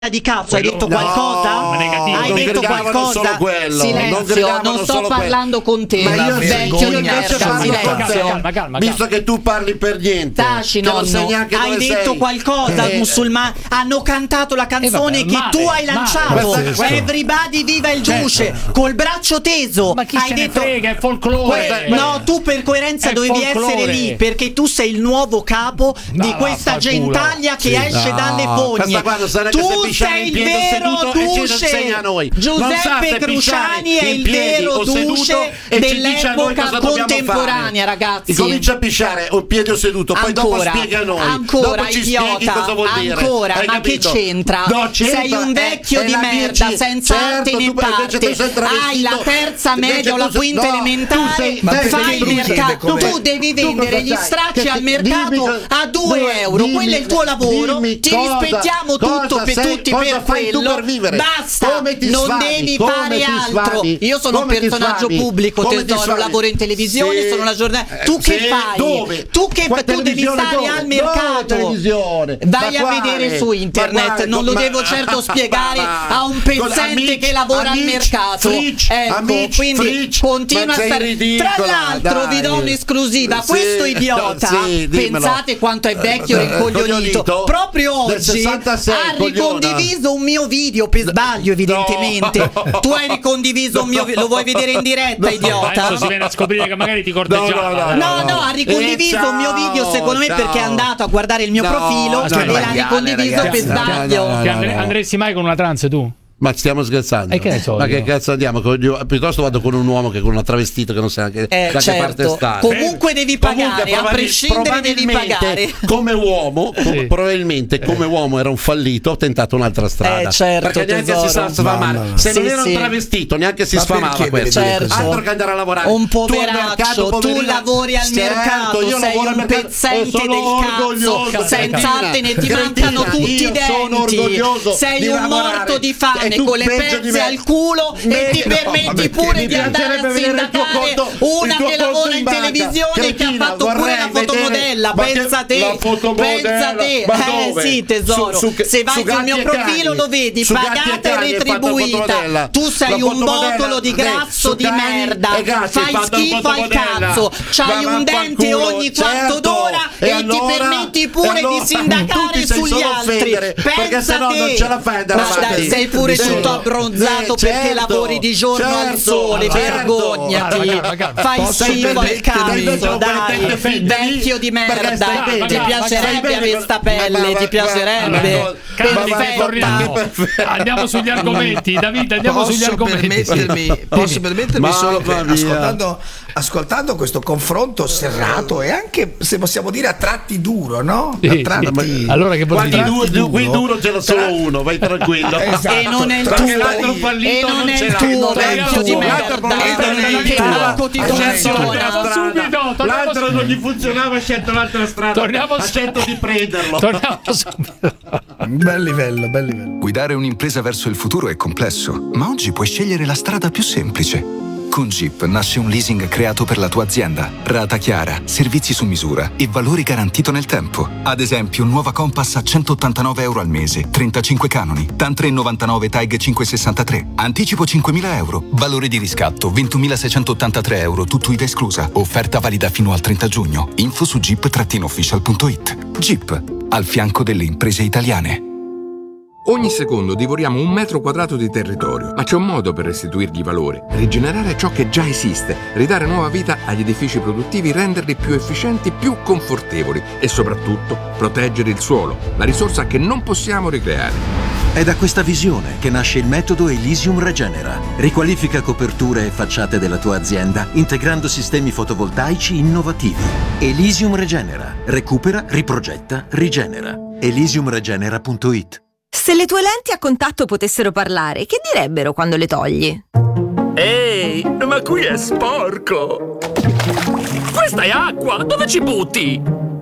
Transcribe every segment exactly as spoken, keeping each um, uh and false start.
di cazzo, hai detto qualcosa? No, hai non detto gridavano solo qualcosa? quello, Silenzio, non, non sto parlando con te. Ma io vecchio di invece merda, parlo silenzio. con te, calma, calma, visto calma. che tu parli per niente. Taci, che non nonno, sai neanche hai dove detto sei. qualcosa, Eh, musulmani hanno cantato la canzone Eh, vabbè, che male, tu hai male, lanciato. questo- Everybody viva il Certo. duce col braccio teso. Ma chi hai se ne detto frega, è folklore. Que- no, tu per coerenza È dovevi folklore. essere lì perché tu sei il nuovo capo No, di questa vaffanculo. gentaglia che Sì. esce No, dalle questa fogne. qua non sa neanche se Tu pisciare sei in il piedi o vero seduto e ci duce. insegna a noi. Non sa Giuseppe se Cruciani pisciare è in il piedi vero o seduto duce e ci dice a noi dell'epoca cosa dobbiamo contemporanea, fare. ragazzi. Comincia a pisciare o piedi o seduto, poi Ancora, dopo spiega a noi. ancora, dopo ci spieghi idiota, cosa vuol dire. ancora, Hai ma capito? che c'entra? No, c'entra. Sei un vecchio È- è di la merda, Virgi- senza certo, arte tu né invece parte. tu sei travestito. Hai la terza Invece media o la tu sei- quinta no, tu elementare, sei- Ma te fai sei il truce, mercato. come- Tu devi tu vendere cosa gli sai? stracci Che- al dimmi mercato cosa- a due due- euro. dimmi- Quello è il tuo lavoro. dimmi Ti cosa- rispettiamo cosa tutto per sei- tutti cosa per fai tu quello. per vivere? Basta, Come ti non sfami? devi Come fare ti altro. sfami? Io sono un Come ti personaggio sfami? pubblico, Come ti tesoro, sfami? lavoro in televisione, Sì. sono una giornalista. Eh, Tu che sì, fai? dove? Tu che Qua tu devi televisione stare dove? al Dove mercato. televisione? Vai Ma a quale? vedere su Ma internet, quale? non lo Ma- devo certo spiegare Ma- a un con pezzente amici- che lavora al amici, mercato. Fritz, Ecco, amici, quindi Fritz, continua ma a sei stare. ridicola, Tra l'altro vi do dai. un'esclusiva. Sì, Questo idiota, sì, dimmelo. pensate quanto è vecchio e Eh, rincoglionito. coglionito? Proprio Del oggi sessantasei, ha cogliona. ricondiviso un mio video per sbaglio, evidentemente. No. Tu hai ricondiviso un mio video, lo vuoi vedere in diretta, idiota? Adesso si viene a scoprire che magari ti corteggiava. No, no, No, no, ha ricondiviso Eh, un mio video, secondo me, ciao. perché è andato a guardare il mio No, profilo no, e no, l'ha no, ricondiviso ragazzi, per no, sbaglio. no, no, Che no, andre- no. andresti mai con una trans tu? Ma stiamo scherzando? E che ne so Ma io? che cazzo andiamo? Con gli- Piuttosto vado con un uomo che con una travestito che non sa neanche Eh, da che parte certo. sta. Comunque devi pagare, Comunque, a probabil- prescindere devi probabilmente, pagare. Come uomo, com- Sì. probabilmente come uomo era un fallito, ho tentato un'altra strada. Eh, certo, perché neanche tesoro. si sa sfamare. Mamma mia. Se non Sì, era sì. un travestito, neanche si Ma sfamava perché questo. deve dire Certo. Altro che andare a lavorare. Un Tu al poveraccio, mercato, tu poverina- lavori al Certo, mercato, io sei lavoro al un mercato pezzente e sono del cazzo, orgoglioso, senza cretina, arte ne ti cretina, mancano tutti io i sono denti, orgoglioso sei di un lavorare. morto di E fame tu con le peggio di pezze me. al culo e Me- ti no, permetti ma pure mi di andare piacerebbe a vedere il tuo sindacare conto- una il tuo che conto lavora in in banca. televisione che ha Cretina, fatto pure vorrei la vedere- fotomodella, ma che- pensa te, la fotomodella, pensa te, ma eh dove? sì tesoro, Su- su- se vai su sul Gatti mio e profilo Cani. lo vedi, Su Gatti e pagata e Cani hai fatto la retribuita, fotomodella. tu sei La un fotomodella, botolo di sì, grasso su di Cani merda, e Gatti hai fai fatto la schifo al fotomodella. cazzo, c'hai Ma un dente vaffanculo, ogni quarto certo. d'ora E e allora- ti permetti pure e allora- di sindacare tu ti sei sugli solo altri, offendere, perché pensa sennò te. non ce la fai ad andare Ma dai, avanti. sei pure Sì. tutto abbronzato Sì, perché certo, lavori di giorno al certo, sole, certo. vergognati, Calma, calma, calma. fai Posso schifo al permettermi- invece cazzo, non dai, permettermi- vecchio di perché merda, stai bene, ti ma- ma- piacerebbe stai bene avere con- sta ma- pelle, ma- ti ma- piacerebbe, ma- Calmi, perfetto. torniamo. perfetto. Andiamo sugli argomenti, Davide, andiamo sugli Posso argomenti. permettermi, posso permettermi Mamma solo che mia. ascoltando, ascoltando questo confronto serrato e anche, se possiamo dire, a tratti duro, no? Sì, A sì. tratti, Allora che vuol Guardi, dire? due, due, qui duro ce l'ho solo uno, vai tranquillo. Esatto. E non è il Perché tuo, l'altro fallito e non non è ce il l'ha. tuo Non è il vecchio di tuo. merda, L'altro problema che non è il tuo. manco ti Ha scelto funziona. l'altra strada. Subito, torniamo L'altro su- non gli funzionava, ha scelto l'altra strada. Torniamo ha su- scelto di prenderlo. Torniamo subito. bel livello, bel livello. Guidare un'impresa verso il futuro è complesso, ma oggi puoi scegliere la strada più semplice. Con Jeep nasce un leasing creato per la tua azienda. Rata chiara, servizi su misura e valori garantito nel tempo. Ad esempio, nuova Compass a centottantanove euro al mese, trentacinque canoni, T A N tre virgola novantanove Tag cinquecentosessantatré. Anticipo cinquemila euro. Valore di riscatto ventumilaseicentottantatré euro, tutto I V A esclusa. Offerta valida fino al trenta giugno. Info su jeep official punto it. Jeep, al fianco delle imprese italiane. Ogni secondo divoriamo un metro quadrato di territorio, ma c'è un modo per restituirgli valore, rigenerare ciò che già esiste, ridare nuova vita agli edifici produttivi, renderli più efficienti, più confortevoli e soprattutto proteggere il suolo, la risorsa che non possiamo ricreare. È da questa visione che nasce il metodo Elysium Regenera. Riqualifica coperture e facciate della tua azienda integrando sistemi fotovoltaici innovativi. Elysium Regenera. Recupera, riprogetta, rigenera. elysium regenera punto it. Se le tue lenti a contatto potessero parlare, che direbbero quando le togli? Ehi, ma qui è sporco! Questa è acqua! Dove ci butti?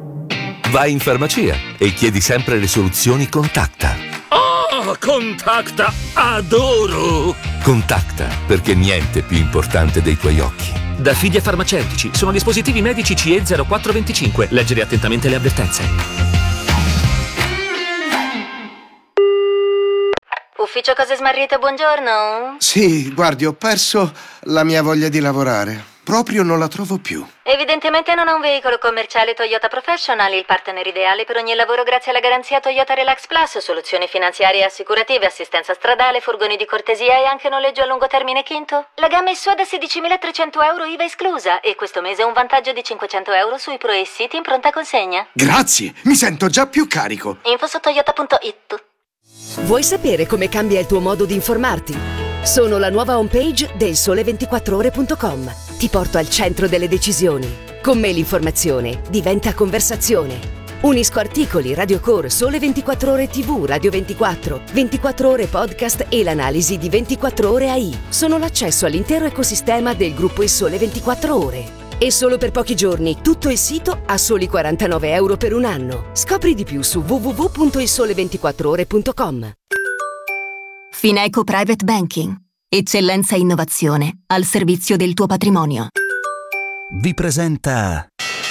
Vai in farmacia e chiedi sempre le soluzioni Contacta. Oh, Contacta! Adoro! Contacta, perché niente è più importante dei tuoi occhi. Da Fidia Farmaceutici, sono dispositivi medici C E zero quattro venticinque. Leggere attentamente le avvertenze. Ufficio cose smarrite, buongiorno. Sì, guardi, ho perso la mia voglia di lavorare. Proprio non la trovo più. Evidentemente non ha un veicolo commerciale Toyota Professional, il partner ideale per ogni lavoro grazie alla garanzia Toyota Relax Plus, soluzioni finanziarie e assicurative, assistenza stradale, furgoni di cortesia e anche noleggio a lungo termine quinto. La gamma è sua da sedicimilatrecento euro I V A esclusa e questo mese un vantaggio di cinquecento euro sui Pro e City in pronta consegna. Grazie, mi sento già più carico. Info su toyota punto it. Vuoi sapere come cambia il tuo modo di informarti? Sono la nuova homepage del sole ventiquattro ore punto com. Ti porto al centro delle decisioni. Con me l'informazione diventa conversazione. Unisco articoli, radiocore, Sole ventiquattro Ore T V, Radio ventiquattro, ventiquattro Ore Podcast e l'analisi di ventiquattro Ore A I. Sono l'accesso all'intero ecosistema del gruppo Il Sole ventiquattro Ore. E solo per pochi giorni tutto il sito a soli quarantanove euro per un anno. Scopri di più su w w w punto il sole ventiquattro ore punto com. Fineco Private Banking. Eccellenza e innovazione al servizio del tuo patrimonio. Vi presenta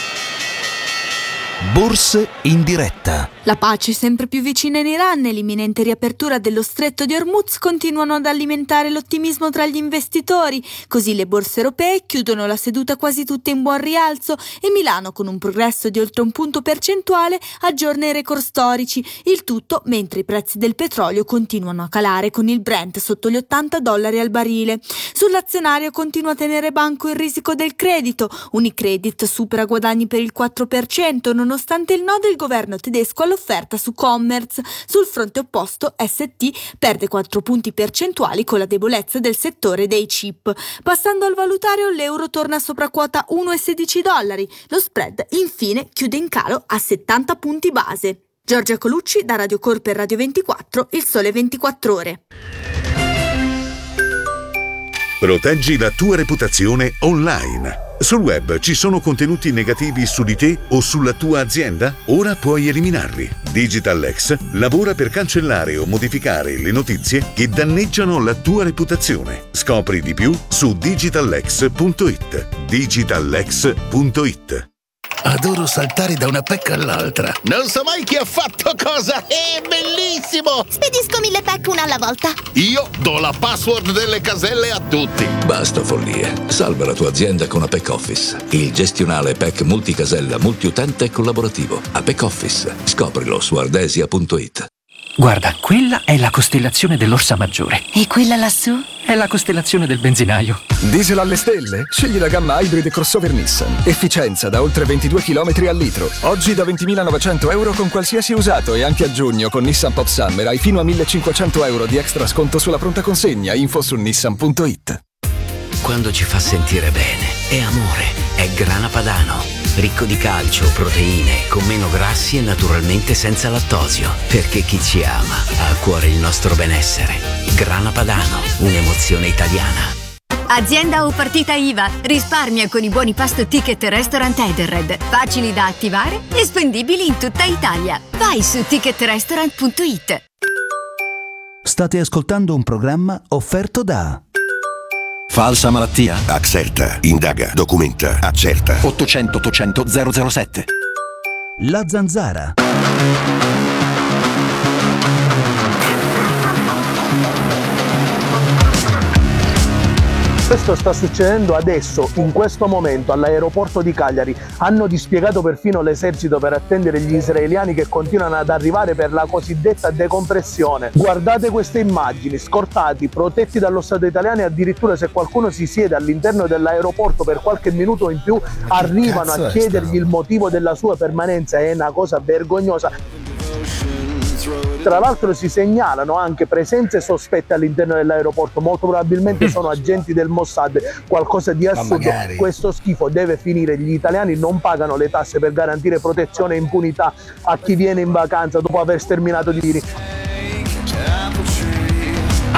Borse in diretta. La pace sempre più vicina in Iran e l'imminente riapertura dello stretto di Hormuz continuano ad alimentare l'ottimismo tra gli investitori. Così le borse europee chiudono la seduta quasi tutte in buon rialzo e Milano, con un progresso di oltre un punto percentuale, aggiorna i record storici. Il tutto mentre i prezzi del petrolio continuano a calare, con il Brent sotto gli ottanta dollari al barile. Sull'azionario continua a tenere banco il risico del credito. Unicredit supera guadagni per il quattro per cento nonostante il no del governo tedesco all'offerta su Commerz. Sul fronte opposto S T perde quattro punti percentuali con la debolezza del settore dei chip. Passando al valutario, l'euro torna sopra quota uno virgola sedici dollari. Lo spread infine chiude in calo a settanta punti base. Giorgia Colucci da Radio Cor per Radio ventiquattro, Il Sole ventiquattro Ore. Proteggi la tua reputazione online. Sul web ci sono contenuti negativi su di te o sulla tua azienda? Ora puoi eliminarli. DigitalX lavora per cancellare o modificare le notizie che danneggiano la tua reputazione. Scopri di più su digitalx punto it. digitalx punto it. Adoro saltare da una pecca all'altra. Non so mai chi ha fatto cosa. È bellissimo! Spedisco mille pack una alla volta. Io do la password delle caselle a tutti. Basta follie. Salva la tua azienda con Apex Office. Il gestionale P E C multicasella, multiutente e collaborativo. Apex Office. Scoprilo su ardesia punto it. Guarda, quella è la costellazione dell'Orsa Maggiore. E quella lassù? È la costellazione del benzinaio. Diesel alle stelle? Scegli la gamma Hybrid crossover Nissan. Efficienza da oltre ventidue chilometri al litro. Oggi da ventimilanovecento euro con qualsiasi usato e anche a giugno con Nissan Pop Summer hai fino a millecinquecento euro di extra sconto sulla pronta consegna. Info su nissan punto it. Quando ci fa sentire bene, è amore, è Grana Padano. Ricco di calcio, proteine, con meno grassi e naturalmente senza lattosio. Perché chi ci ama ha a cuore il nostro benessere. Grana Padano, un'emozione italiana. Azienda o partita I V A. Risparmia con i buoni pasto ticket Restaurant Edenred. Facili da attivare e spendibili in tutta Italia. Vai su ticket restaurant punto it. State ascoltando un programma offerto da Falsa malattia? Accerta, indaga, documenta, accerta. ottocento ottocento zero zero sette. La Zanzara. Questo sta succedendo adesso, in questo momento, all'aeroporto di Cagliari. Hanno dispiegato perfino l'esercito per attendere gli israeliani che continuano ad arrivare per la cosiddetta decompressione. Guardate queste immagini, scortati, protetti dallo Stato italiano e addirittura se qualcuno si siede all'interno dell'aeroporto per qualche minuto in più arrivano a chiedergli il motivo della sua permanenza. È una cosa vergognosa. Tra l'altro si segnalano anche presenze sospette all'interno dell'aeroporto, molto probabilmente sono agenti del Mossad, qualcosa di assurdo. Questo schifo deve finire, gli italiani non pagano le tasse per garantire protezione e impunità a chi viene in vacanza dopo aver sterminato di viri.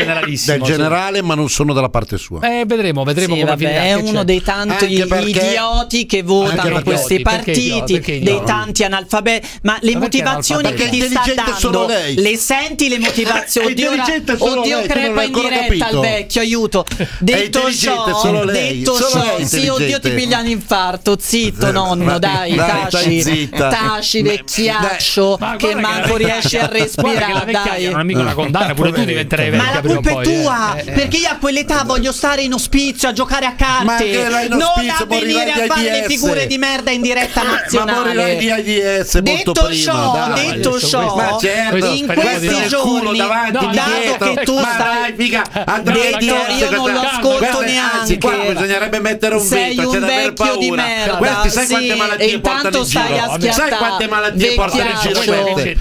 generalissimo. Del generale, sì. Ma non sono dalla parte sua. Eh, vedremo, vedremo sì, come vabbè, finirà. è uno c'è? dei tanti perché... idioti che votano questi idioti, partiti, idioti, perché dei idioti? tanti analfabeti. Ma le Ma motivazioni che analfabeti? ti sta Intelligente solo dando, lei. le senti le motivazioni? È Oddio, ora- intelligente solo oddio lei, tu non crepa l'hai in ancora diretta capito. al vecchio, aiuto. Detto intelligente ciò, solo lei, detto solo ciò, lei è sì, oddio ti intelligente. piglia un infarto, zitto nonno, dai. Dai, stai taci, zitta. taci vecchiaccio, Ma che guarda manco che la riesci a vecchiaia- guarda che la respirare, vecchiaia dai. non è mica una condanna, pure tu diventerai Ma vecchia la prima o colpa è poi, eh. tua, Eh, eh. perché io a quell'età voglio stare in ospizio a giocare a carte, Ma che vai in non ospizio, a venire morirai a di fare le AIDS. figure di merda in diretta Ma nazionale. morirai di AIDS molto Detto prima. ciò, dai. detto ciò, Ma certo, in guarda questi nel giorni, culo davanti, di dato dietro. che tu Ma stai dai, mica andrai di detto, io non lo ascolto Guarda, anzi, qua neanche. bisognerebbe mettere un Sei veto, c'è un da aver vecchio di paura. merda, Questi sai sì, quante e malattie portano intanto in stai giro? a schiattare, Sai quante malattie portano in giro vecchiaccio. questi?